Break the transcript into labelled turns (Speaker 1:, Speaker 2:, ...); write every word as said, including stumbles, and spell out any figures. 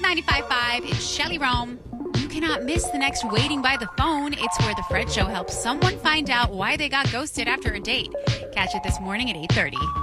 Speaker 1: ninety-five point five. It's Shelly Rome. You cannot miss the next Waiting by the Phone. It's where the Fred Show helps someone find out why they got ghosted after a date. Catch it this morning at eight thirty.